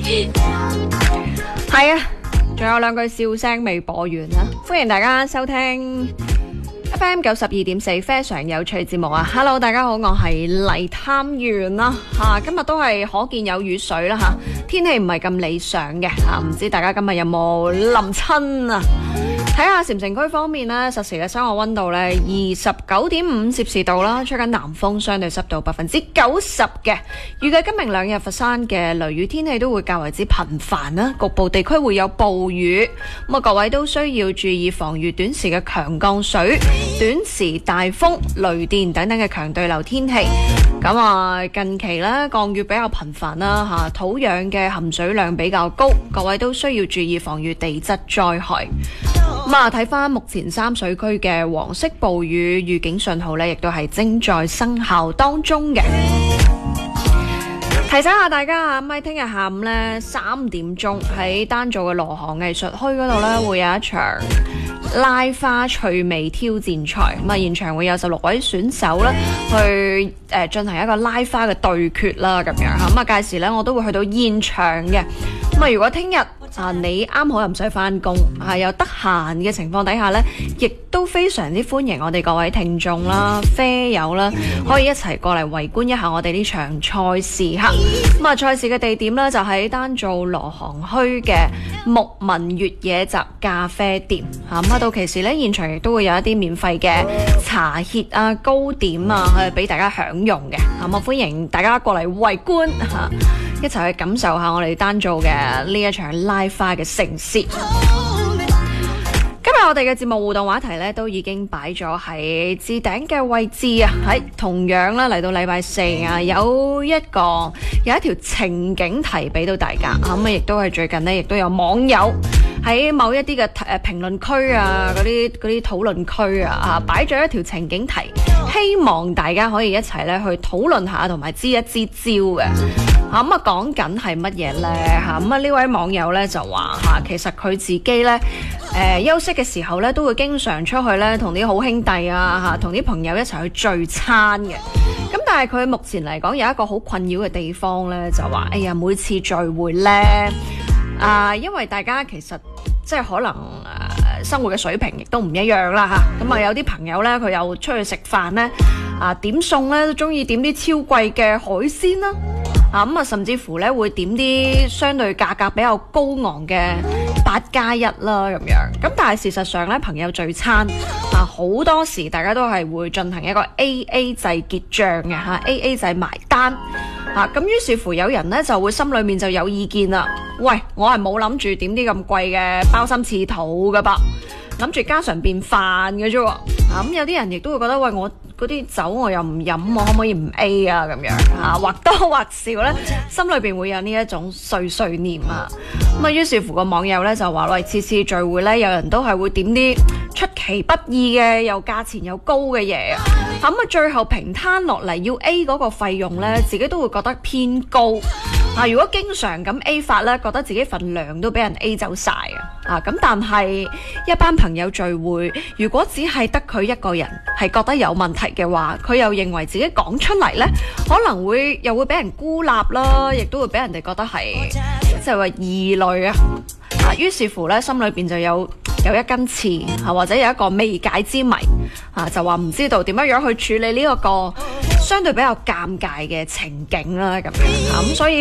係啊，仲有2句笑聲未播完啊！歡迎大家收聽 FM 92.4非常有趣節目啊 ！Hello， 大家好，我係黎探員啦今日都係可見有雨水啦天氣唔係咁理想嘅唔知大家今日有冇淋親啊？睇下禪城區方面呢，實時嘅室外溫度呢 29.5 攝氏度啦，吹緊南風，相對濕度90%嘅。預計今明2日佛山嘅雷雨天氣都會較為之頻繁啦，局部地區會有暴雨。各位都需要注意防禦短時嘅強降水、短時大風、雷電等等嘅強對流天氣。近期呢降雨比較頻繁啦土壤嘅含水量比較高，各位都需要注意防禦地質災害。睇翻目前三水區嘅黃色暴雨預警信號呢，亦都係正在生效當中嘅。提醒下大家喺聽日下午呢3點鐘喺丹灶嘅羅河藝術墟嗰度呢，會有一場拉花趣味挑戰賽。現場會有16位選手呢去進行一個拉花嘅對決啦，咁樣屆時呢，我都會去到現場嘅。如果聽日你啱好又唔使返工又得閒嘅情況底下呢，亦都非常之歡迎我哋各位聽眾啦、啡友啦，可以一齊過嚟圍觀一下我哋呢場賽事賽事嘅地點呢，就喺丹灶羅行墟嘅牧民越野集咖啡店到期時呢，現場亦都會有一啲免費嘅茶歇糕點去俾大家享用嘅歡迎大家過嚟圍觀一齊去感受下我哋丹灶嘅呢一場拉花嘅盛事。今日我哋嘅節目互動話題呢，都已經擺咗喺置頂嘅位置喺同樣咧嚟到禮拜4有一條情景題俾到大家亦都係最近呢，亦都有網友喺某一啲嘅評論區嗰啲討論區擺咗一條情景題，希望大家可以一齊咧去討論下，同埋支一支招嘅。講緊係乜嘢呢？呢位網友咧就話其實佢自己咧休息嘅時候咧都會經常出去咧同啲好兄弟同啲朋友一齊去聚餐嘅。咁但係佢目前嚟講有一個好困擾嘅地方咧，就話每次聚會咧因為大家其實即係可能生活嘅水平亦都唔一樣啦咁有啲朋友咧佢又出去食飯咧點餸咧都中意點啲超貴嘅海鮮啦甚至乎咧會點啲相對價格比較高昂嘅8+1啦咁樣。咁但係事實上咧，朋友聚餐好多時大家都係會進行一個 AA 制結賬嘅AA 制埋單咁於是乎有人咧就會心裏面就有意見啦。喂，我係冇諗住點啲咁貴嘅鮑參翅肚噶噃，諗住家常便飯嘅啫咁有啲人亦都會覺得，喂，我嗰啲酒我又唔飲，我可唔可以唔 A 咁樣或多或少咧心裏邊會有呢一種碎碎念咁於是乎個網友咧就話，喂，次次聚會咧有人都係會點啲出其不意嘅又價錢又高嘅嘢最後平攤落嚟要 A 嗰個費用咧，自己都會覺得偏高如果經常咁 A 法咧，覺得自己份糧都俾人 A 走晒咁但係一班朋友聚會，如果只係得佢一個人係覺得有問題嘅話，佢又認為自己講出嚟咧，可能又會俾人孤立啦，亦都會俾人哋覺得係即係話異類於是乎咧，心裏邊就有一根刺或者有一個未解之謎就話唔知道點樣去處理呢一個相對比較尷尬嘅情景啦咁樣咁所以